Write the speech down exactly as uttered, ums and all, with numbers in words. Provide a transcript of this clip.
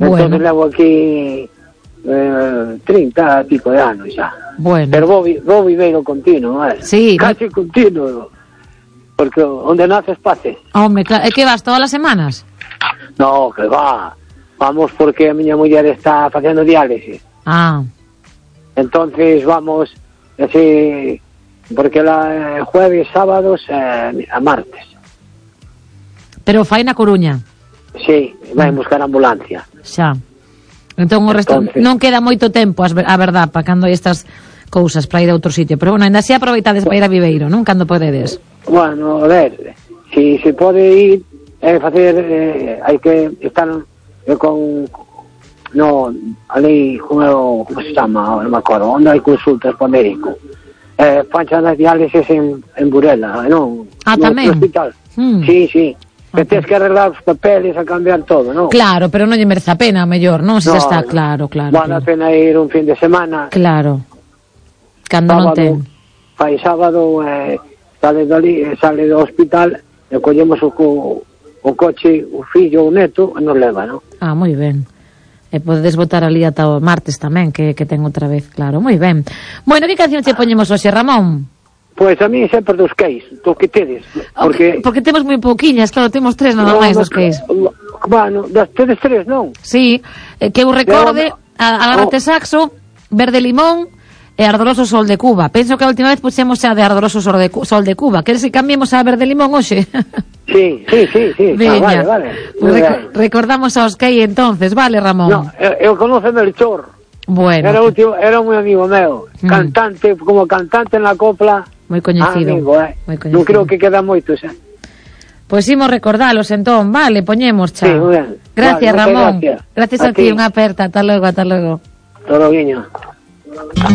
Bueno. Entonces levo aquí eh, treinta pico de anos xa. Bueno. Pero vou, vou viveiro continuo, eh? Sí. Casi no... continuo. Porque onde naces pace. Home, claro. E que vas todas as semanas? No, que va. Vamos porque a miña muller está facendo diálisis. Ah. Entonces vamos, así, porque la eh, jueves, sábados, eh, a martes. Pero fai na Coruña. Sí, vai buscar ambulancia. Xa. Entón o resto Entonces... non queda moito tempo, a verdad, para cando hai estas cousas para ir a outro sitio. Pero bueno, ainda así aproveitades para ir a Viveiro, non? Cando podedes. Bueno, a ver, si se pode ir, é eh, facer, eh, hai que estar eh, con, no, ali, como, como se chama, non me acordo, onde hai consultas para médico. Eh, fanchan as diálisis en, en Burela, non? Ah, no, tamén? No hospital. Mm. Sí, sí. Que Okay. tens que arreglar os papeles, a cambiar todo, non? Claro, pero non lle merece a pena, mellor, non? Se no, xa está claro, claro. Vale claro. a pena ir un fin de semana. Claro. Cando non ten. Fai sábado, eh, sale, dali, sale do hospital, e collemos o, o coche, o fillo, o neto, e nos leva, non? Ah, moi ben. E podedes votar ali ata o martes tamén, que, que ten outra vez, claro. Moi ben. Bueno, que canción che poñemos hoxe, Ramón? Pois a mí sempre dos Keis, dos que tedes. Porque, okay, porque temos moi pouquiñas, claro, temos tres nada máis dos Keis. Bueno, das tedes tres, non? Sí, eh, que eu recorde, Agárrate Saxo, Verde Limón e Ardoroso Sol de Cuba. Penso que a última vez puxemos xa de Ardoroso Sol de, Sol de Cuba. Queres que cambiemos a Verde Limón hoxe? Sí, sí, sí, sí. Veña, ah, vale, vale. Rec recordamos aos Kei entonces, vale, Ramón? No, eu, eu conoce Melchor. Bueno. Era, último, era un amigo meu, mm. cantante, como cantante na copla. Moi coñecido. Amigo, eh. Moi coñecido. Non creo que queda moito, xa. Pois imos recordalos entón, vale, poñemos xa. Sí, moi ben. Gracias, vale, Ramón. Gracias, gracias a, a ti, ti, unha aperta, ata logo, ata logo. Todo viño.